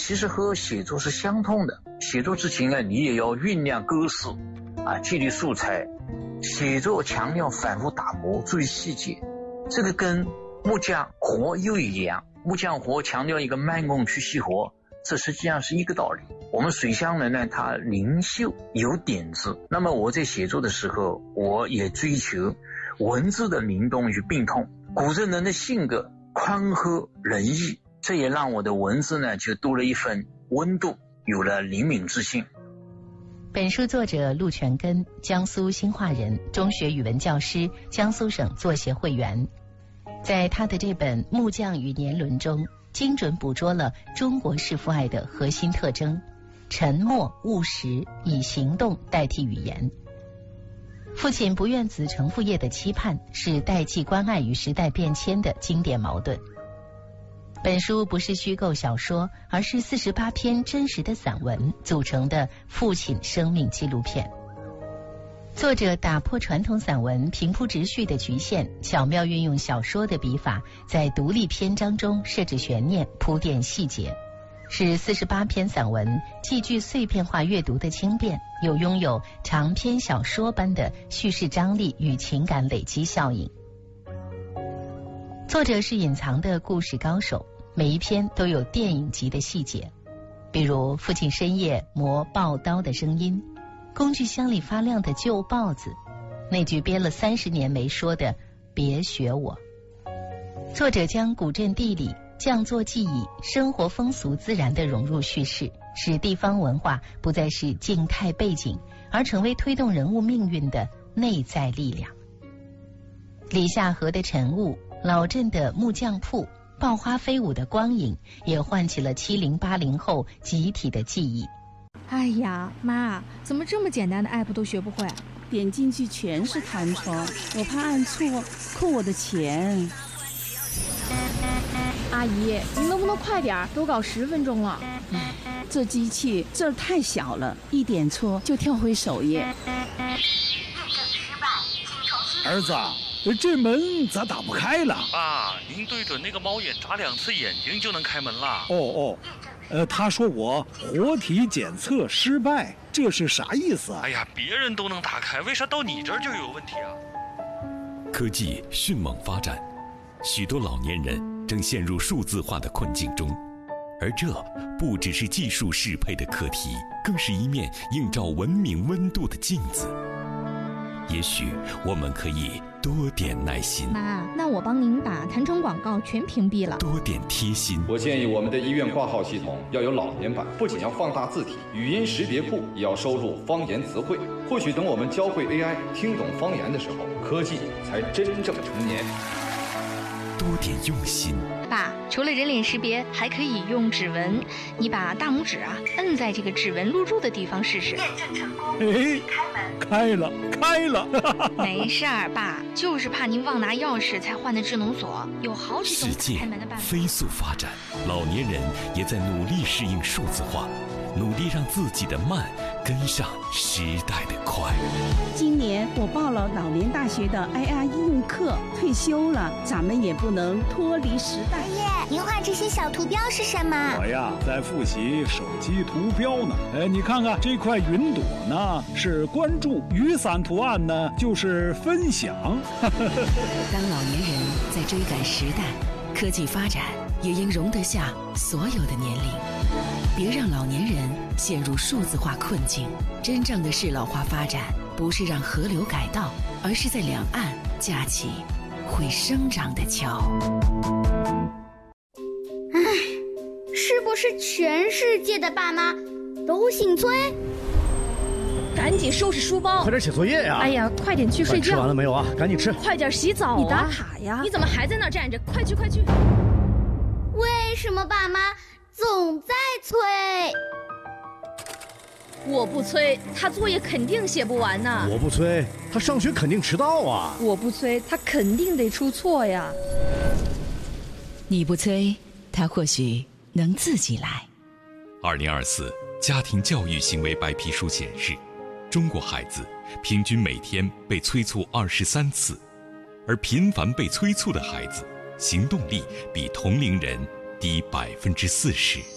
其实和写作是相通的。写作之前呢，你也要酝酿歌词记录素材。写作强调反复打磨，注意细节，这个跟木匠活又一样。木匠活强调一个慢工去细活，这实际上是一个道理。我们水乡人呢，他灵秀有点子，那么我在写作的时候，我也追求文字的灵动与病痛。古镇人的性格宽和仁义，这也让我的文字呢就多了一份温度，有了灵敏之性。 本书作者陆全根，江苏兴化人，中学语文教师，江苏省作协会员。在他的这本《木匠与年轮》中，精准捕捉了中国式父爱的核心特征：沉默务实，以行动代替语言。父亲不愿子承父业的期盼，是代际关爱与时代变迁的经典矛盾。本书不是虚构小说，而是48篇真实的散文组成的父亲生命纪录片。作者打破传统散文平铺直叙的局限，巧妙运用小说的笔法，在独立篇章中设置悬念，铺垫细节，使48篇散文既具碎片化阅读的轻便，又拥有长篇小说般的叙事张力与情感累积效应。作者是隐藏的故事高手，每一篇都有电影级的细节，比如父亲深夜磨刨刀的声音，工具箱里发亮的旧报子，那句憋了30年没说的别学我。作者将古镇地理、匠作技艺、生活风俗自然地融入叙事，使地方文化不再是静态背景，而成为推动人物命运的内在力量。李下河的晨雾，老镇的木匠铺，爆花飞舞的光影，也唤起了70、80后集体的记忆。 哎呀，妈，怎么这么简单的 app 都学不会？ 点进去全是弹窗，我怕按错扣我的钱。 阿姨，您能不能快点？都搞10分钟了。 这机器字儿太小了，一点错就跳回首页。 儿子，这门咋打不开了？ 爸，您对准那个猫眼眨2次眼睛就能开门了。 他说我活体检测失败，这是啥意思啊？ 哎呀，别人都能打开，为啥到你这儿就有问题啊？ 科技迅猛发展，许多老年人正陷入数字化的困境中，而这不只是技术适配的课题，更是一面映照文明温度的镜子。也许我们可以多点耐心。 妈，那我帮您把弹窗广告全屏蔽了。 多点贴心。 我建议我们的医院挂号系统要有老年版，不仅要放大字体，语音识别库也要收录方言词汇。或许等我们教会 AI 听懂方言的时候，科技才真正成年。 多点用心。 爸，除了人脸识别，还可以用指纹。你把大拇指摁在这个指纹录入的地方试试。验证成功。 开了。 没事儿，爸，就是怕您忘拿钥匙才换的智能锁，有好几种开门的办法。 世界飞速发展，老年人也在努力适应数字化，努力让自己的慢跟上时代的快。 今年我报了老年大学的 AI 应用课，退休了，咱们也不能脱离时代。 爷爷，您画这些小图标是什么？ 我呀，在复习手机图标呢。你看看这块云朵呢，是关注；雨伞图案呢，就是分享。 当老年人在追赶时代，科技发展也应容得下所有的年龄。别让老年人陷入数字化困境。真正的适老化发展，不是让河流改道，而是在两岸架起会生长的桥。 唉，是不是全世界的爸妈都姓崔？ 赶紧收拾书包， 快点写作业呀！ 哎呀，快点去睡觉。 吃完了没有啊？赶紧吃。 快点洗澡啊！ 你打卡呀！ 你怎么还在那儿站着？快去！ 为什么爸妈总在催？ 我不催，他作业肯定写不完呢。 我不催，他上学肯定迟到啊。 我不催，他肯定得出错呀。 你不催，他或许能自己来。 2024家庭教育行为白皮书显示，中国孩子平均每天被催促23次，而频繁被催促的孩子，行动力比同龄人低40%。